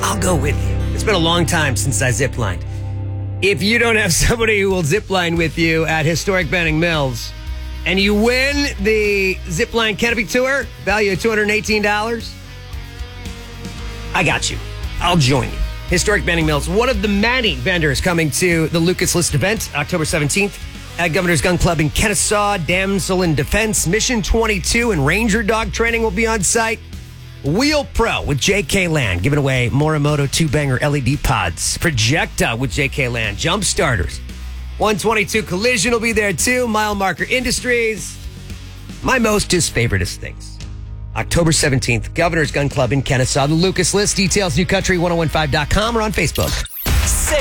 I'll go with you. It's been a long time since I ziplined. If you don't have somebody who will zipline with you at Historic Benning Mills, and you win the zipline canopy tour, value of $218, I got you. I'll join you. Historic Benning Mills, one of the many vendors coming to the Lucas List event, October 17th at Governor's Gun Club in Kennesaw. Damsel in Defense, Mission 22, and Ranger Dog Training will be on site. Wheel Pro with JK Land, giving away Morimoto 2-banger LED pods. Projecta with JK Land, jump starters. 122 Collision will be there too. Mile Marker Industries. My most is favoriteest things. October 17th, Governor's Gun Club in Kennesaw. The Lucas List. Details, newcountry1015.com or on Facebook.